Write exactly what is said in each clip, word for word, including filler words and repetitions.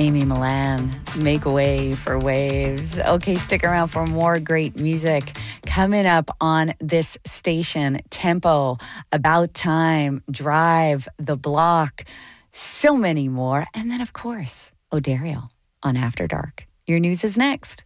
Amy Milan, Make Way for Waves. Okay, stick around for more great music. Coming up on this station, Tempo, About Time, Drive, The Block, so many more. And then, of course, O'Dariel on After Dark. Your news is next.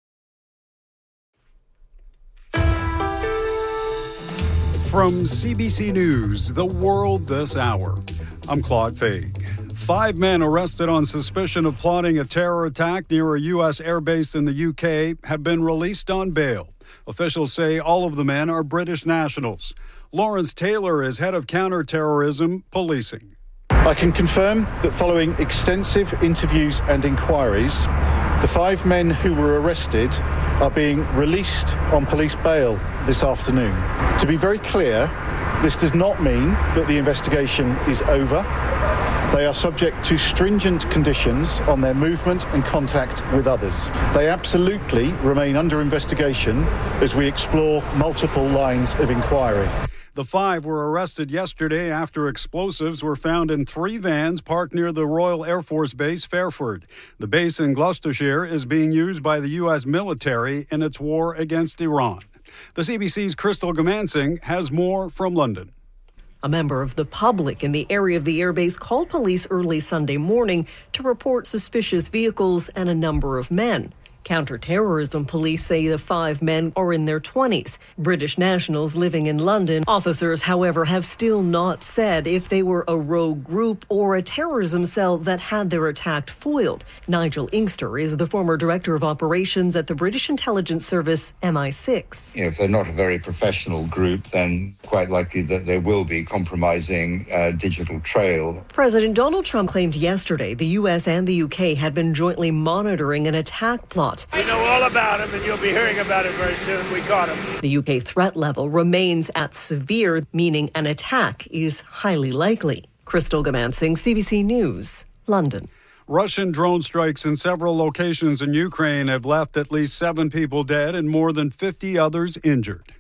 From C B C News, The World This Hour, I'm Claude Faig. Five men arrested on suspicion of plotting a terror attack near a U S airbase in the U K have been released on bail. Officials say all of the men are British nationals. Lawrence Taylor is head of counter-terrorism policing. I can confirm that following extensive interviews and inquiries, the five men who were arrested are being released on police bail this afternoon. To be very clear, this does not mean that the investigation is over. They are subject to stringent conditions on their movement and contact with others. They absolutely remain under investigation as we explore multiple lines of inquiry. The five were arrested yesterday after explosives were found in three vans parked near the Royal Air Force Base, Fairford. The base in Gloucestershire is being used by the U S military in its war against Iran. The C B C's Crystal Gamansing has more from London. A member of the public in the area of the airbase called police early Sunday morning to report suspicious vehicles and a number of men. Counter-terrorism police say the five men are in their twenties, British nationals living in London. Officers, however, have still not said if they were a rogue group or a terrorism cell that had their attack foiled. Nigel Inkster is the former director of operations at the British intelligence service M I six. You know, if they're not a very professional group, then quite likely that they will be compromising uh, digital trail. President Donald Trump claimed yesterday the U S and the U K had been jointly monitoring an attack plot. We know all about him, and you'll be hearing about it very soon. We caught him. The U K threat level remains at severe, meaning an attack is highly likely. Crystal Gamansing, C B C News, London. Russian drone strikes in several locations in Ukraine have left at least seven people dead and more than fifty others injured.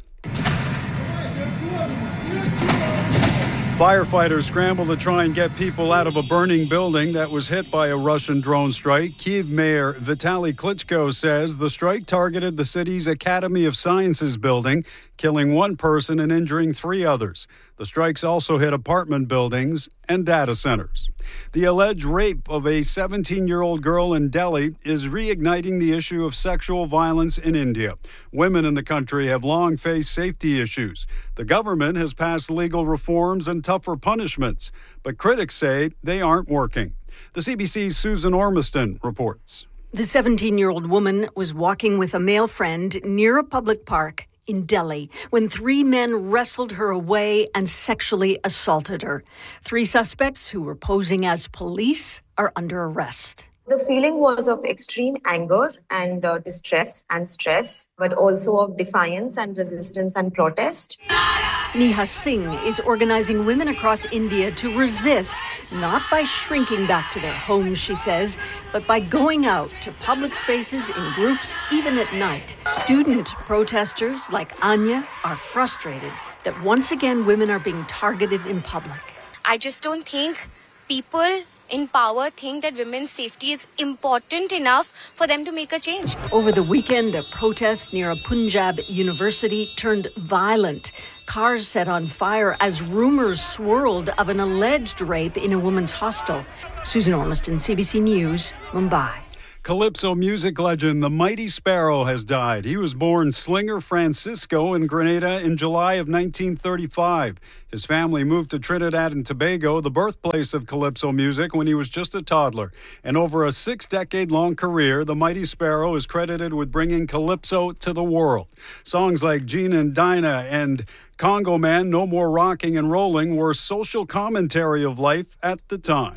Firefighters scramble to try and get people out of a burning building that was hit by a Russian drone strike. Kyiv Mayor Vitaly Klitschko says the strike targeted the city's Academy of Sciences building, killing one person and injuring three others. The strikes also hit apartment buildings and data centers. The alleged rape of a seventeen-year-old girl in Delhi is reigniting the issue of sexual violence in India. Women in the country have long faced safety issues. The government has passed legal reforms and tougher punishments, but critics say they aren't working. The C B C's Susan Ormiston reports. The seventeen-year-old woman was walking with a male friend near a public park in Delhi when three men wrestled her away and sexually assaulted her. Three suspects who were posing as police are under arrest. The feeling was of extreme anger and uh, distress and stress, but also of defiance and resistance and protest. Neha Singh is organizing women across India to resist, not by shrinking back to their homes, she says, but by going out to public spaces in groups, even at night. Student protesters like Anya are frustrated that once again women are being targeted in public. I just don't think people in power think that women's safety is important enough for them to make a change. Over the weekend, a protest near a Punjab university turned violent. Cars set on fire as rumors swirled of an alleged rape in a woman's hostel. Susan Ormiston, C B C News, Mumbai. Calypso music legend The Mighty Sparrow has died. He was born Slinger Francisco in Grenada in July of nineteen thirty-five. His family moved to Trinidad and Tobago, the birthplace of calypso music, when he was just a toddler. And over a six-decade-long career, The Mighty Sparrow is credited with bringing calypso to the world. Songs like Gina and Dinah and Congo Man, No More Rocking and Rolling were social commentary of life at the time.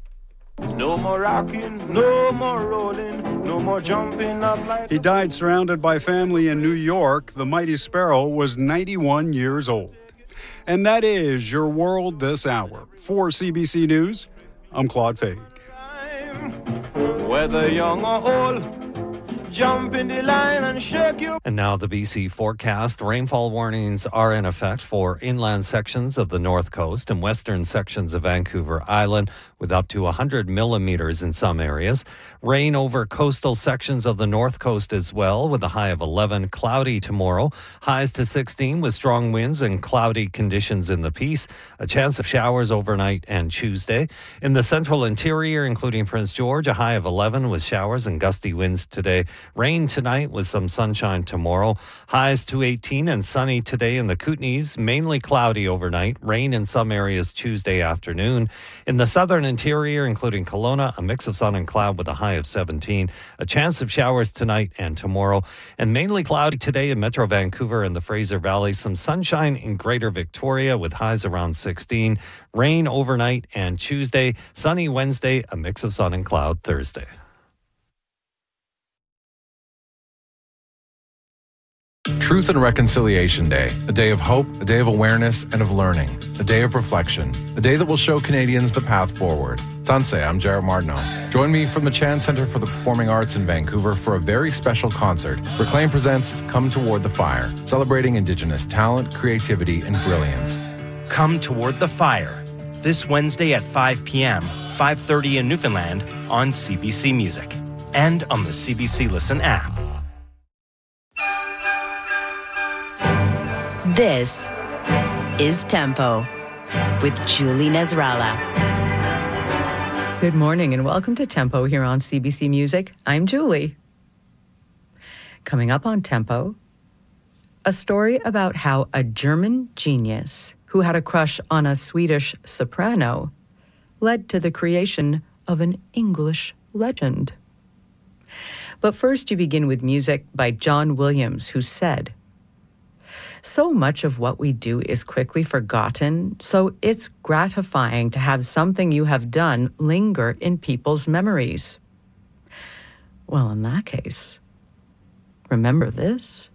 No more rocking, no more rolling, no more jumping up like... He died surrounded by family in New York. The Mighty Sparrow was ninety-one years old. And that is your world this hour. For C B C News, I'm Claude Faig. Whether young or old, jump in the line and shake you. And now the B C forecast. Rainfall warnings are in effect for inland sections of the north coast and western sections of Vancouver Island, with up to one hundred millimeters in some areas. Rain over coastal sections of the north coast as well, with a high of eleven. Cloudy tomorrow. Highs to sixteen with strong winds and cloudy conditions in the Peace. A chance of showers overnight and Tuesday. In the central interior, including Prince George, a high of eleven with showers and gusty winds today. Rain tonight with some sunshine tomorrow. Highs to eighteen and sunny today in the Kootenays. Mainly cloudy overnight. Rain in some areas Tuesday afternoon. In the southern interior, including Kelowna, a mix of sun and cloud with a high of seventeen. A chance of showers tonight and tomorrow. And mainly cloudy today in Metro Vancouver and the Fraser Valley. Some sunshine in Greater Victoria with highs around sixteen. Rain overnight and Tuesday. Sunny Wednesday, a mix of sun and cloud Thursday. Truth and Reconciliation Day, a day of hope, a day of awareness and of learning, a day of reflection, a day that will show Canadians the path forward. Sanse, I'm Jarrett Martineau. Join me from the Chan Centre for the Performing Arts in Vancouver for a very special concert. Reclaim presents Come Toward the Fire, celebrating Indigenous talent, creativity, and brilliance. Come Toward the Fire, this Wednesday at five p.m., five thirty in Newfoundland on C B C Music and on the C B C Listen app. This is Tempo with Julie Nasrallah. Good morning and welcome to Tempo here on C B C Music. I'm Julie. Coming up on Tempo, a story about how a German genius who had a crush on a Swedish soprano led to the creation of an English legend. But first you begin with music by John Williams, who said, "So much of what we do is quickly forgotten, so it's gratifying to have something you have done linger in people's memories." Well, in that case, remember this.